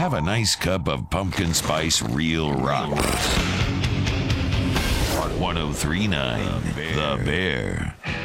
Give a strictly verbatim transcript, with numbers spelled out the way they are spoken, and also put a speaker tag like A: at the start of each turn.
A: have a nice cup of pumpkin spice real rock. one oh three point nine The Bear.